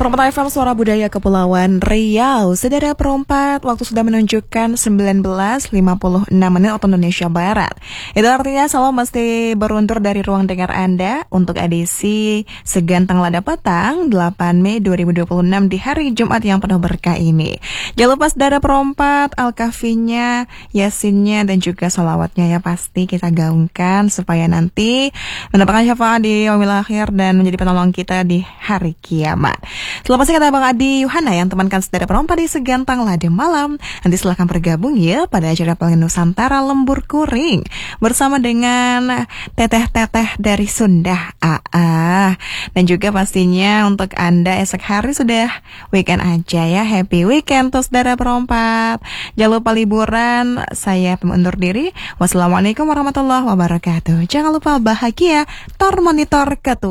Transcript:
Perempat FM Suara Budaya Kepulauan Riau. Saudara perempat, waktu sudah menunjukkan 19.56 waktu Indonesia Barat. Itu artinya selalu mesti beruntur dari ruang dengar Anda untuk edisi Segantang Lada Petang 8 Mei 2026 di hari Jumat yang penuh berkah ini. Jangan lupa saudara perempat, Al-Kafinya, Yasinnya, dan juga sholawatnya ya pasti kita gaungkan supaya nanti mendapatkan syafaat di yaumil akhir dan menjadi penolong kita di hari kiamat. Selamat siang kata Bang Adi Yuhana yang temankan saudara perempat di Segantang Lada Malam. Nanti silahkan bergabung ya pada acara Pelanggan Nusantara Lembur Kuring bersama dengan teteh-teteh dari Sunda AA. Dan juga pastinya untuk Anda esok hari sudah weekend aja ya. Happy weekend tuh saudara perempat. Jangan lupa liburan. Saya undur diri. Wassalamualaikum warahmatullahi wabarakatuh. Jangan lupa bahagia. Tor monitor ketua.